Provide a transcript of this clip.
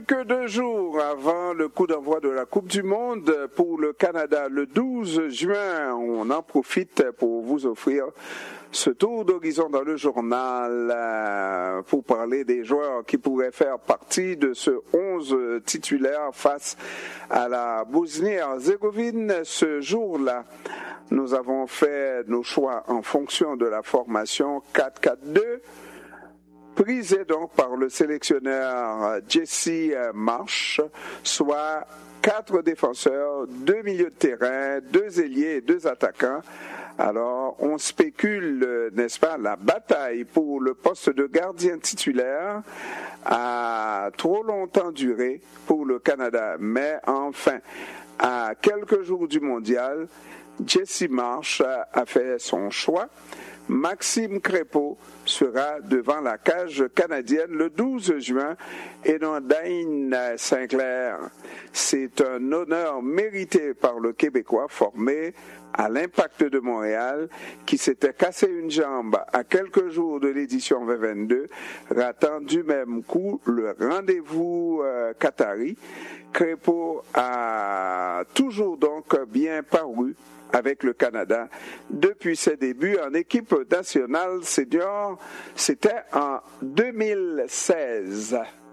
que 2 jours avant le coup d'envoi de la Coupe du Monde pour le Canada le 12 juin, on en profite pour vous offrir ce tour d'horizon dans le journal pour parler des joueurs qui pourraient faire partie de ce 11 titulaire face à la Bosnie-Herzégovine ce jour-là. Nous avons fait nos choix en fonction de la formation 4-4-2. Prisé donc par le sélectionneur Jesse Marsh, soit 4 défenseurs, 2 milieux de terrain, 2 ailiers et 2 attaquants. Alors, on spécule, n'est-ce pas, la bataille pour le poste de gardien titulaire a trop longtemps duré pour le Canada. Mais enfin, à quelques jours du mondial, Jesse Marsh a fait son choix. Maxime Crépeau sera devant la cage canadienne le 12 juin et non Dane Sinclair. C'est un honneur mérité par le Québécois formé à l'Impact de Montréal qui s'était cassé une jambe à quelques jours de l'édition 2022, ratant du même coup le rendez-vous qatari. Crépeau a toujours donc bien paru avec le Canada depuis ses débuts en équipe nationale senior. C'était en 2016.